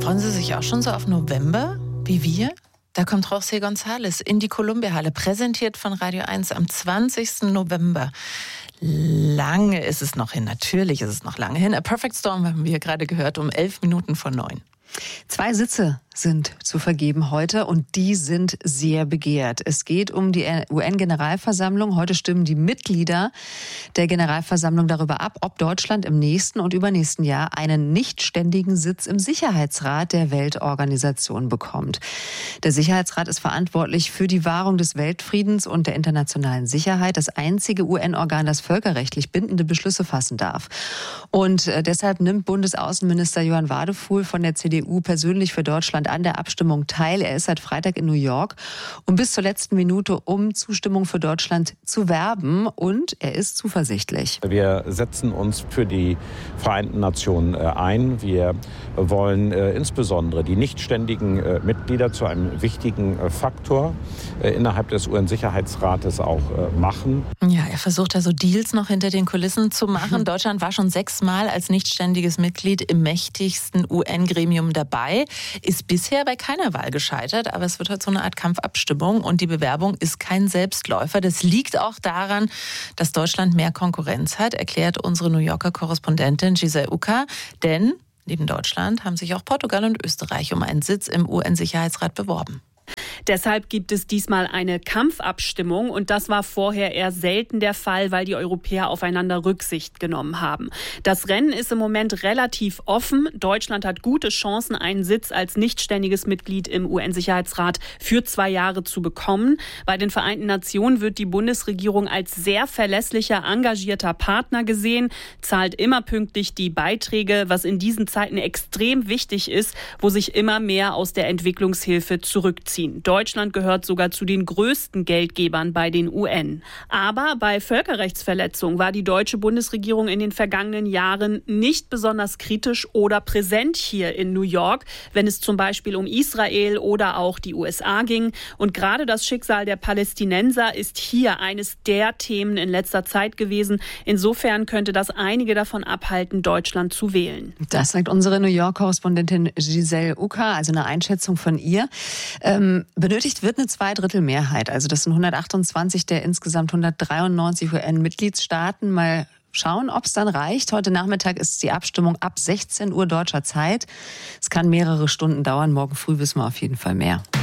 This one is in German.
Freuen Sie sich auch schon so auf November, wie wir? Da kommt José González in die Columbia-Halle, präsentiert von Radio 1 am 20. November. Lange ist es noch hin, natürlich ist es noch lange hin. A Perfect Storm haben wir gerade gehört, um 11 Minuten vor 9. 2 Sitze sind zu vergeben heute und die sind sehr begehrt. Es geht um die UN-Generalversammlung. Heute stimmen die Mitglieder der Generalversammlung darüber ab, ob Deutschland im nächsten und übernächsten Jahr einen nichtständigen Sitz im Sicherheitsrat der Weltorganisation bekommt. Der Sicherheitsrat ist verantwortlich für die Wahrung des Weltfriedens und der internationalen Sicherheit, das einzige UN-Organ, das völkerrechtlich bindende Beschlüsse fassen darf. Und deshalb nimmt Bundesaußenminister Johann Wadefuhl von der CDU persönlich für Deutschland an der Abstimmung teil. Er ist seit Freitag in New York und bis zur letzten Minute um Zustimmung für Deutschland zu werben. Und er ist zuversichtlich. Wir setzen uns für die Vereinten Nationen ein. Wir wollen insbesondere die nichtständigen Mitglieder zu einem wichtigen Faktor innerhalb des UN-Sicherheitsrates auch machen. Ja, er versucht da so Deals noch hinter den Kulissen zu machen. Deutschland war schon 6-mal als nichtständiges Mitglied im mächtigsten UN-Gremium dabei, ist bisher bei keiner Wahl gescheitert, aber es wird halt so eine Art Kampfabstimmung und die Bewerbung ist kein Selbstläufer. Das liegt auch daran, dass Deutschland mehr Konkurrenz hat, erklärt unsere New Yorker Korrespondentin Giselle Uka, denn neben Deutschland haben sich auch Portugal und Österreich um einen Sitz im UN-Sicherheitsrat beworben. Deshalb gibt es diesmal eine Kampfabstimmung und das war vorher eher selten der Fall, weil die Europäer aufeinander Rücksicht genommen haben. Das Rennen ist im Moment relativ offen. Deutschland hat gute Chancen, einen Sitz als nichtständiges Mitglied im UN-Sicherheitsrat für 2 Jahre zu bekommen. Bei den Vereinten Nationen wird die Bundesregierung als sehr verlässlicher, engagierter Partner gesehen, zahlt immer pünktlich die Beiträge, was in diesen Zeiten extrem wichtig ist, wo sich immer mehr aus der Entwicklungshilfe zurückziehen. Deutschland gehört sogar zu den größten Geldgebern bei den UN. Aber bei Völkerrechtsverletzungen war die deutsche Bundesregierung in den vergangenen Jahren nicht besonders kritisch oder präsent hier in New York, wenn es zum Beispiel um Israel oder auch die USA ging. Und gerade das Schicksal der Palästinenser ist hier eines der Themen in letzter Zeit gewesen. Insofern könnte das einige davon abhalten, Deutschland zu wählen. Das sagt unsere New York-Korrespondentin Giselle Uka, also eine Einschätzung von ihr. Benötigt wird eine 2/3 also das sind 128 der insgesamt 193 UN-Mitgliedstaaten. Mal schauen, ob es dann reicht. Heute Nachmittag ist die Abstimmung ab 16 Uhr deutscher Zeit. Es kann mehrere Stunden dauern. Morgen früh wissen wir auf jeden Fall mehr.